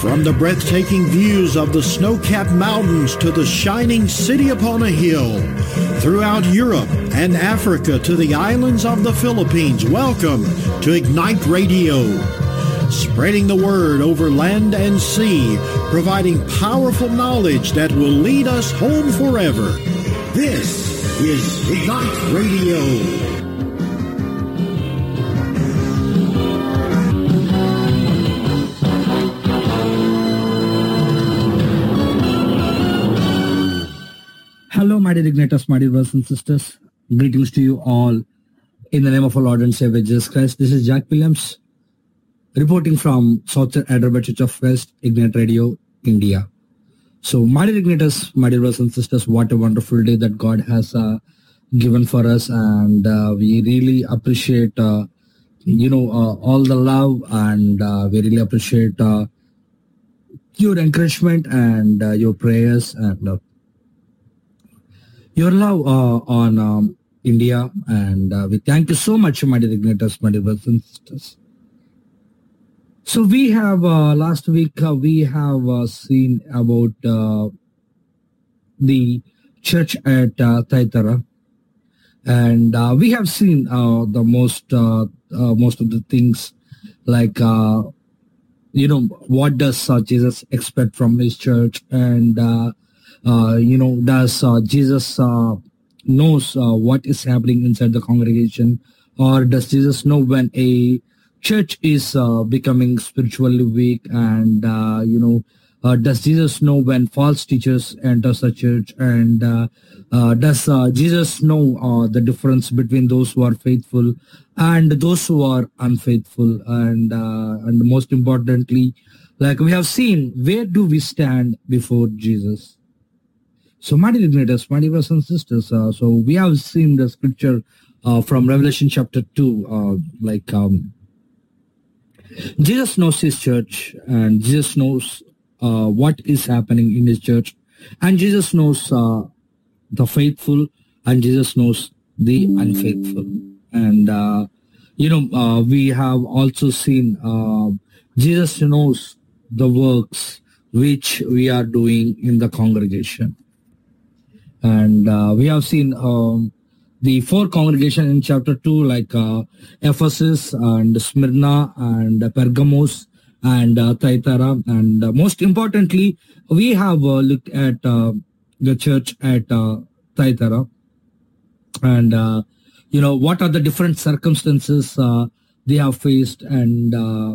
From the breathtaking views of the snow-capped mountains to the shining city upon a hill, throughout Europe and Africa to the islands of the Philippines, welcome to Ignite Radio. Spreading the word over land and sea, providing powerful knowledge that will lead us home forever. This is Ignite Radio. Hello, my dear Igniters, my dear brothers and sisters. Greetings to you all in the name of our Lord and Savior Jesus Christ. This is Jack Williams reporting from Southern Hyderabad Church of Christ, Ignite Radio, India. So, my dear Igniters, my dear brothers and sisters, what a wonderful day that God has given for us, and we really appreciate, all the love, and we really appreciate your encouragement and your prayers and your love on India, and we thank you so much, my dear Igniters, my dear brothers and sisters. So we have, last week, we have seen about the church at Thyatira, and we have seen the most of the things, like, what does Jesus expect from his church, and does Jesus knows what is happening inside the congregation, or does Jesus know when a church is becoming spiritually weak, and does Jesus know when false teachers enter the church, and does Jesus know the difference between those who are faithful and those who are unfaithful, and most importantly, like we have seen, where do we stand before Jesus? So, my dear Igniters, my dear brothers and sisters, so we have seen the scripture from Revelation chapter 2, Jesus knows his church, and Jesus knows what is happening in his church, and Jesus knows the faithful, and Jesus knows the unfaithful. And, we have also seen Jesus knows the works which we are doing in the congregation. And we have seen the four congregations in chapter 2, like Ephesus and Smyrna and Pergamos and Thyatira. And most importantly, we have looked at the church at Thyatira. And, what are the different circumstances they have faced. And,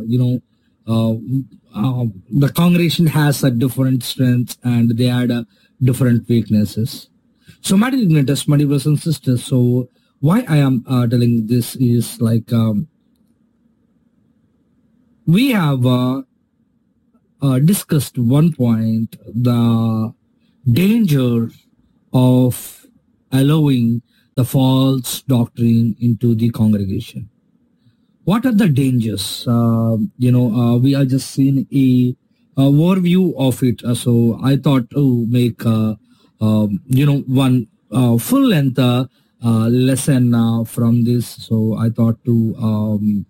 the congregation has a different strengths, and they had different weaknesses. So, my dear Igniters, my dear brothers and sisters, so why I am telling this is like we have discussed one point, the danger of allowing the false doctrine into the congregation. What are the dangers? We have just seen a overview of it. So I thought to make one full-length lesson from this. So I thought to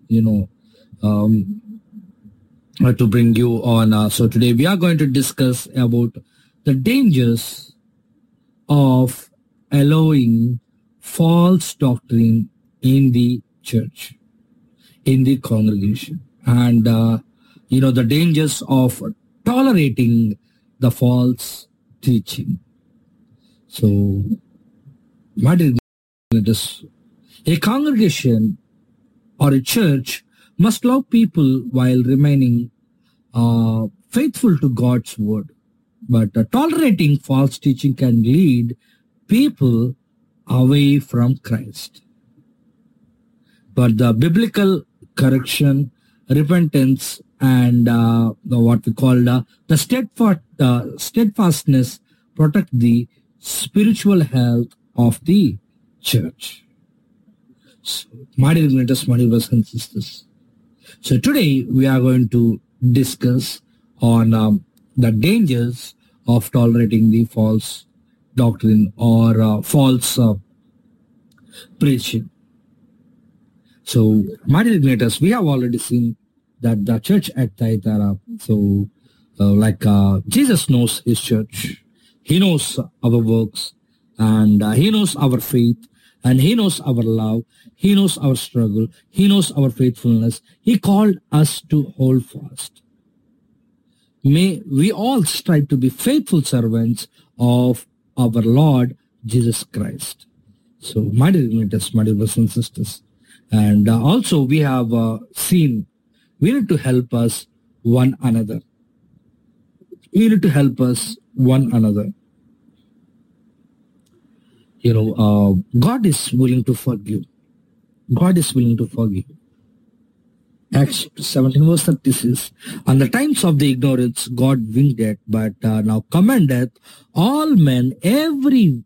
to bring you on. So today we are going to discuss about the dangers of allowing false doctrine in the church, in the congregation, and the dangers of tolerating the false teaching. So, what is this? A congregation or a church must love people while remaining faithful to God's word. But tolerating false teaching can lead people away from Christ. But the biblical correction, repentance, and what we call the steadfastness protect the spiritual health of the church. So, my dear Igniters, my dear brothers and sisters, so today we are going to discuss on the dangers of tolerating the false doctrine or false preaching. So, my dear Igniters, we have already seen that the church at Thyatira, so Jesus knows his church. He knows our works, and he knows our faith, and he knows our love. He knows our struggle. He knows our faithfulness. He called us to hold fast. May we all strive to be faithful servants of our Lord Jesus Christ. So, my dear brothers and sisters, and also we have seen we need to help us one another. We need to help us one another. God is willing to forgive. God is willing to forgive. Acts 17 verse 36. On the times of the ignorance, God winked, but now commandeth all men everywhere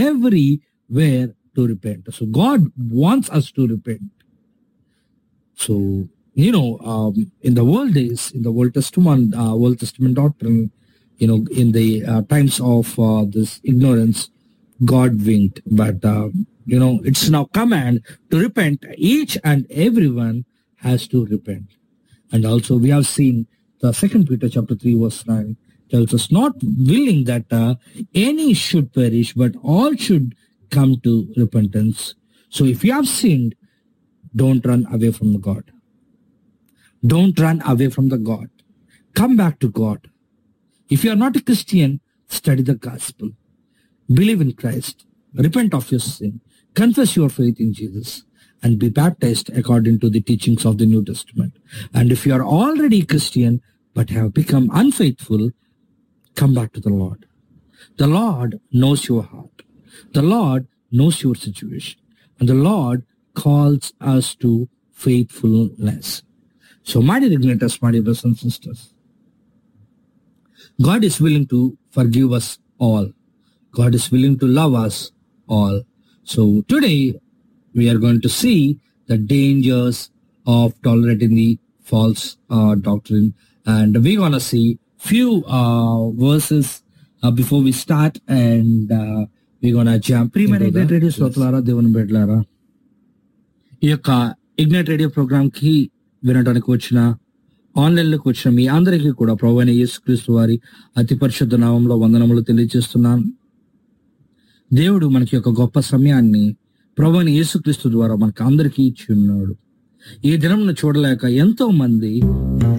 to repent. So God wants us to repent. So, in the world days, in the Old Testament doctrine, in the times of this ignorance, God winked, but it's now command to repent. Each and everyone has to repent. And also we have seen the 2 Peter chapter 3 verse 9 tells us, not willing that any should perish, but all should come to repentance. So if you have sinned, don't run away from God. Don't run away from the God. Come back to God. If you are not a Christian, study the gospel. Believe in Christ. Repent of your sin. Confess your faith in Jesus. And be baptized according to the teachings of the New Testament. And if you are already Christian but have become unfaithful, come back to the Lord. The Lord knows your heart. The Lord knows your situation. And the Lord calls us to faithfulness. So, my dear igniters, my dear brothers and sisters, God is willing to forgive us all. God is willing to love us all. So, today, we are going to see the dangers of tolerating the false doctrine. And we're going to see few verses before we start, and we're going to jump into the Ignite Radio శ్రోతలారా, దేవుని బిడ్డలారా, ఈ యొక్క ignite radio programme కి వినడానికి వచ్చిన, ఆన్లైన్లోకి వచ్చిన మీ అందరికీ కూడా ప్రభువైన యేసుక్రీస్తు వారి అతి పరిశుద్ధ నామంలో వందనములు తెలియజేస్తున్నాను. దేవుడు మనకి ఒక గొప్ప సమయాన్ని ప్రభువైన యేసుక్రీస్తు ద్వారా మనకు అందరికీ ఇచ్చి ఉన్నాడు. ఈ దినంను చూడలేక ఎంతో మంది